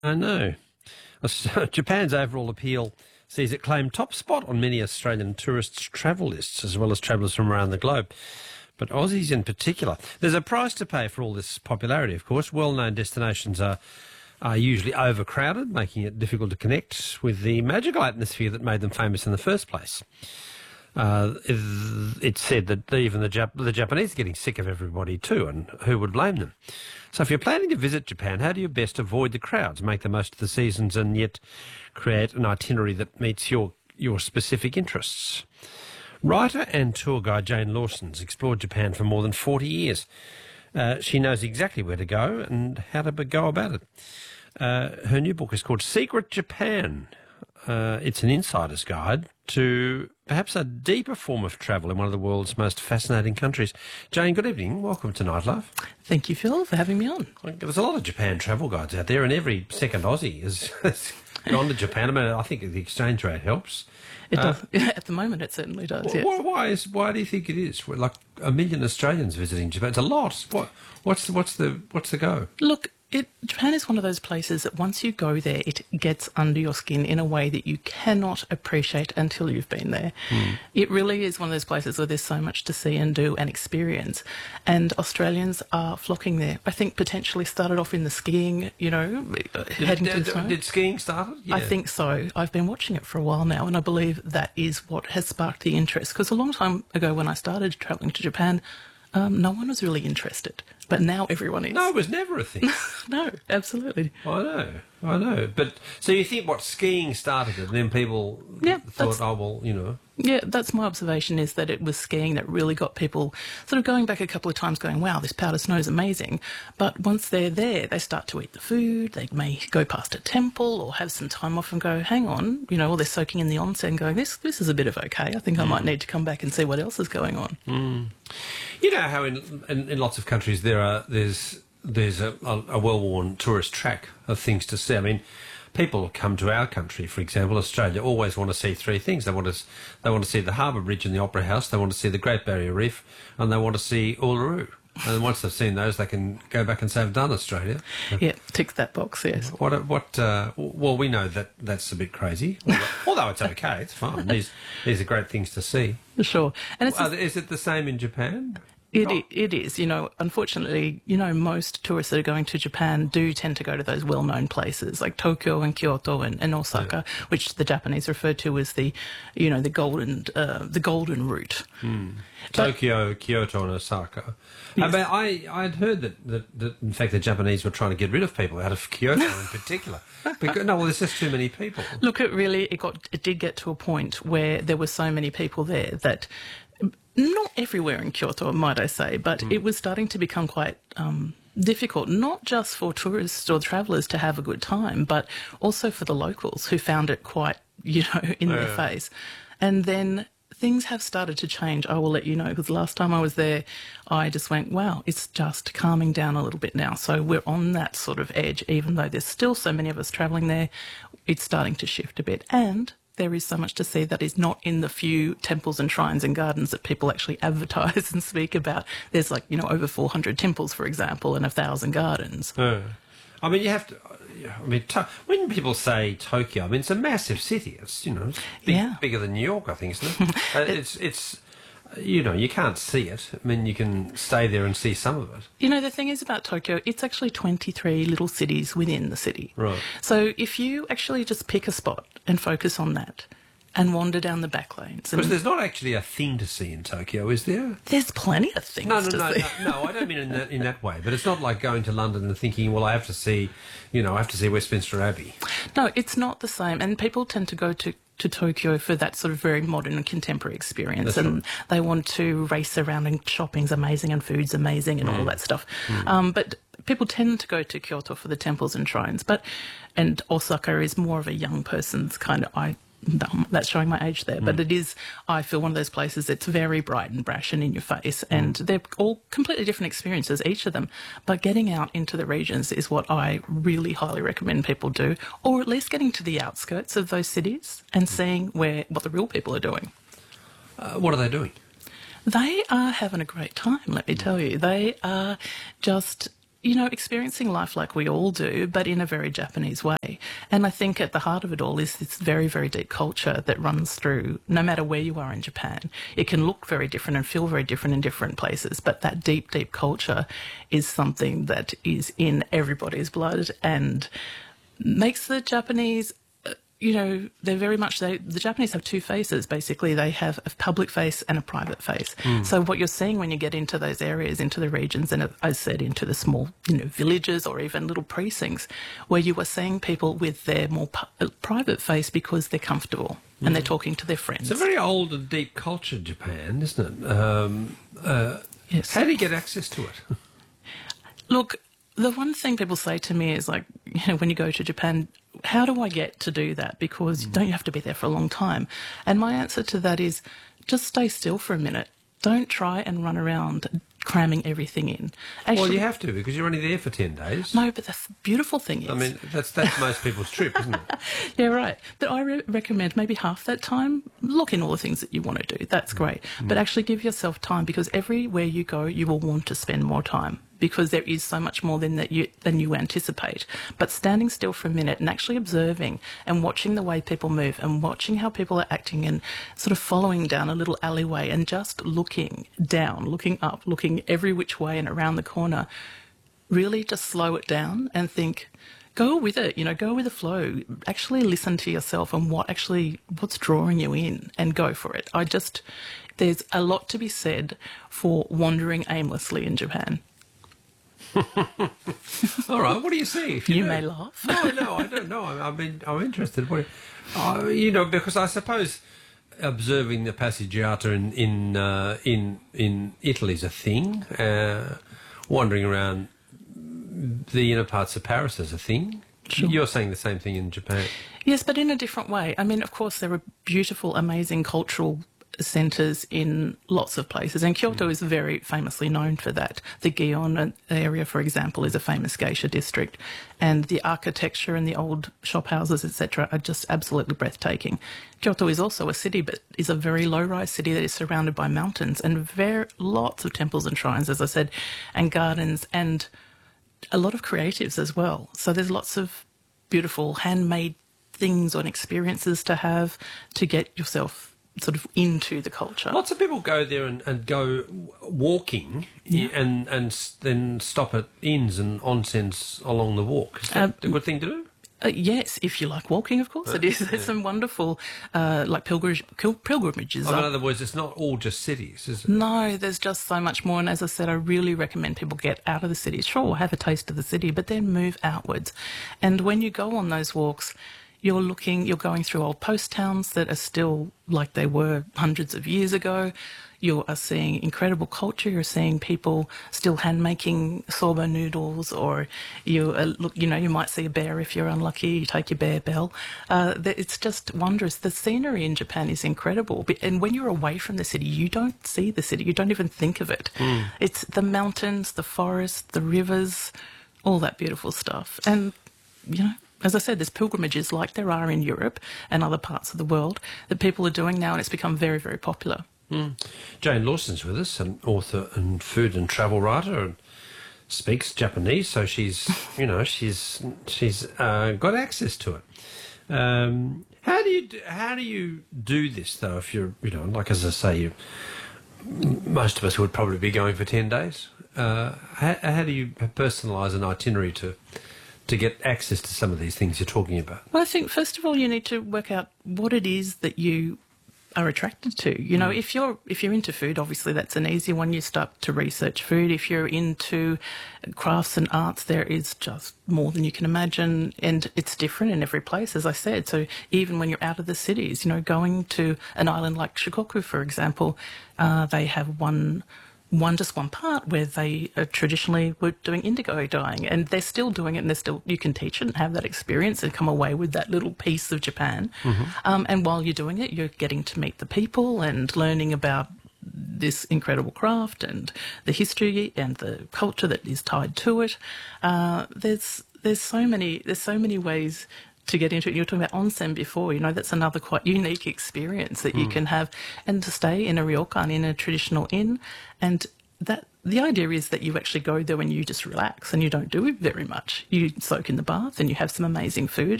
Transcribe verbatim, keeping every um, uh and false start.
I know. Japan's overall appeal sees it claim top spot on many Australian tourists' travel lists, as well as travellers from around the globe. But Aussies in particular. There's a price to pay for all this popularity, of course. Well-known destinations are, are usually overcrowded, making it difficult to connect with the magical atmosphere that made them famous in the first place. Uh, it's said that even the, Jap- the Japanese are getting sick of everybody too, and who would blame them? So if you're planning to visit Japan, how do you best avoid the crowds, make the most of the seasons, and yet create an itinerary that meets your, your specific interests? Writer and tour guide Jane Lawson's explored Japan for more than forty years. Uh, she knows exactly where to go and how to go about it. Uh, her new book is called Secret Japan. Uh, it's an insider's guide to perhaps a deeper form of travel in one of the world's most fascinating countries. Jane, good evening. Welcome to Nightlife. Thank you, Phil, for having me on. There's a lot of Japan travel guides out there, and every second Aussie has, has gone to Japan. I mean, I think the exchange rate helps. It Uh, does. At the moment, it certainly does, wh- yes. why, why, is, why do you think it is? We're like a million Australians visiting Japan. It's a lot. What, what's, the, what's, the, what's the go? Look, it, Japan is one of those places that once you go there, it gets under your skin in a way that you cannot appreciate until you've been there. Mm. It really is one of those places where there's so much to see and do and experience. And Australians are flocking there. I think potentially started off in the skiing, you know, heading Did, to the did, snow. did skiing start? Yeah. I think so. I've been watching it for a while now, and I believe that is what has sparked the interest. Because a long time ago when I started travelling to Japan, um, no one was really interested. But now everyone is. No, it was never a thing. No, absolutely. I know, I know. But so you think what skiing started it, and then people Yeah, thought, that's- oh, well, you know. Yeah, that's my observation, is that it was skiing that really got people sort of going back a couple of times going, wow, this powder snow is amazing. But once they're there, they start to eat the food, they may go past a temple or have some time off and go, hang on, you know, or they're soaking in the onsen going, this this is a bit of okay. I think I might need to come back and see what else is going on. Mm. You know how in, in, in lots of countries there are there's there's a, a, a well-worn tourist track of things to see. I mean, people come to our country, for example, Australia, always want to see three things. They want to they want to see the Harbour Bridge and the Opera House. They want to see the Great Barrier Reef, and they want to see Uluru. And once they've seen those, they can go back and say, "I've done Australia." Yeah, tick that box, yes. What? What? Uh, well, we know that that's a bit crazy. Although, although it's okay, it's fine. These these are great things to see. Sure. And it's Uh, is it the same in Japan? It, Oh. it is. You know, unfortunately, you know, most tourists that are going to Japan do tend to go to those well-known places like Tokyo and Kyoto and, and Osaka, yeah. which the Japanese refer to as the, you know, the golden, uh, the golden route. Mm. Tokyo, Kyoto and Osaka. Yes. I mean, I, I'd heard that, that, that, in fact, the Japanese were trying to get rid of people out of Kyoto in particular. Because, no, well, there's just too many people. Look, it really, it got, it did get to a point where there were so many people there that, not everywhere in Kyoto, might I say, but mm. it was starting to become quite um, difficult, not just for tourists or travellers to have a good time, but also for the locals who found it quite, you know, in yeah. their face. And then things have started to change, I will let you know, because last time I was there, I just went, wow, it's just calming down a little bit now. So we're on that sort of edge, even though there's still so many of us travelling there, it's starting to shift a bit. And there is so much to see that is not in the few temples and shrines and gardens that people actually advertise and speak about. There's like, you know, over four hundred temples, for example, and a thousand gardens. Uh, I mean, you have to, I mean, to, when people say Tokyo, I mean, it's a massive city. It's, you know, it's big, yeah. bigger than New York, I think, isn't it? uh, it's, it's, you know, you can't see it. I mean, you can stay there and see some of it. You know, the thing is about Tokyo, it's actually twenty-three little cities within the city. Right. So if you actually just pick a spot and focus on that and wander down the back lanes. Because there's not actually a thing to see in Tokyo, is there? There's plenty of things no, no, to no, see. No, no, I don't mean in that, in that way. But it's not like going to London and thinking, well, I have to see, you know, I have to see Westminster Abbey. No, it's not the same. And people tend to go to to Tokyo for that sort of very modern and contemporary experience. That's and right. They want to race around and shopping's amazing and food's amazing and mm. all that stuff. Mm. Um, but people tend to go to Kyoto for the temples and shrines. But and Osaka is more of a young person's kind of... I. That's showing my age there, but mm. it is, I feel, one of those places that's very bright and brash and in your face, and mm. they're all completely different experiences, each of them. But getting out into the regions is what I really highly recommend people do, or at least getting to the outskirts of those cities and seeing where what the real people are doing. Uh, what are they doing? They are having a great time, let me tell you. They are just you know, experiencing life like we all do, but in a very Japanese way. And I think at the heart of it all is this very, very deep culture that runs through, no matter where you are in Japan. It can look very different and feel very different in different places, but that deep, deep culture is something that is in everybody's blood and makes the Japanese, you know, they're very much, they, the Japanese have two faces, basically. They have a public face and a private face. Mm. So what you're seeing when you get into those areas, into the regions, and as I said, into the small, you know, villages or even little precincts, where you are seeing people with their more pu- private face because they're comfortable mm. and they're talking to their friends. It's a very old and deep culture, Japan, isn't it? Um, uh, yes. How do you get access to it? Look, the one thing people say to me is like, you know, when you go to Japan, how do I get to do that? Because mm. don't you have to be there for a long time? And my answer to that is just stay still for a minute. Don't try and run around cramming everything in. Actually, well, you have to because you're only there for ten days. No, but the beautiful thing is... I mean, that's that's most people's trip, isn't it? Yeah, right. But I re- recommend maybe half that time, look in all the things that you want to do. That's great. Mm. But actually give yourself time because everywhere you go, you will want to spend more time, because there is so much more than that you than you anticipate. But standing still for a minute and actually observing and watching the way people move and watching how people are acting and sort of following down a little alleyway and just looking down, looking up, looking every which way and around the corner, really just slow it down and think, go with it, you know, go with the flow. Actually listen to yourself and what actually, what's drawing you in, and go for it. I just, there's a lot to be said for wandering aimlessly in Japan. All right, what do you see? If you you know? may laugh. No, no, I don't know. I mean, I'm interested. What, uh, you know, because I suppose observing the Passeggiata in in uh, in in Italy is a thing. Uh, wandering around the inner parts of Paris is a thing. Sure. You're saying the same thing in Japan. Yes, but in a different way. I mean, of course, there are beautiful, amazing cultural centres in lots of places, and Kyoto mm. is very famously known for that. The Gion area, for example, is a famous geisha district, and the architecture and the old shop houses, et cetera, are just absolutely breathtaking. Kyoto is also a city, but is a very low-rise city that is surrounded by mountains and very lots of temples and shrines, as I said, and gardens, and a lot of creatives as well. So there's lots of beautiful handmade things and experiences to have to get yourself sort of into the culture. Lots of people go there and, and go walking yeah. and and then stop at inns and onsens along the walk. Is that um, a good thing to do? Uh, yes, if you like walking, of course, uh, it is. There's yeah. some wonderful, uh, like pilgrimage, pilgrimages. Oh, in other words, it's not all just cities, is it? No, there's just so much more. And as I said, I really recommend people get out of the cities. Sure, have a taste of the city, but then move outwards. And when you go on those walks, you're looking, you're going through old post towns that are still like they were hundreds of years ago. You are seeing incredible culture. You're seeing people still hand making soba noodles, or you uh, look, you know, you might see a bear if you're unlucky. You take your bear bell. Uh, it's just wondrous. The scenery in Japan is incredible. And when you're away from the city, you don't see the city. You don't even think of it. Mm. It's the mountains, the forests, the rivers, all that beautiful stuff. And, you know, as I said, there's pilgrimages like there are in Europe and other parts of the world that people are doing now, and it's become very, very popular. Mm. Jane Lawson's with us, an author and food and travel writer, and speaks Japanese, so she's, you know, she's she's uh, got access to it. Um, how do you do, how do you do this though? If you're, you know, like as I say, you, most of us would probably be going for ten days. Uh, how, how do you personalise an itinerary to? to get access to some of these things you're talking about? Well, I think, first of all, you need to work out what it is that you are attracted to. You know, mm. if you're if you're into food, obviously that's an easy one. You start to research food. If you're into crafts and arts, there is just more than you can imagine, and it's different in every place, as I said. So even when you're out of the cities, you know, going to an island like Shikoku, for example, uh, they have one... one just one part where they uh, traditionally were doing indigo dyeing, and they're still doing it, and they're still, you can teach it and have that experience and come away with that little piece of Japan. Mm-hmm. Um, and while you're doing it, you're getting to meet the people and learning about this incredible craft and the history and the culture that is tied to it. Uh, there's there's so many there's so many ways to get into it. You were talking about onsen before, you know, that's another quite unique experience that mm. you can have, and to stay in a ryokan, in a traditional inn, and that the idea is that you actually go there and you just relax and you don't do very much. You soak in the bath and you have some amazing food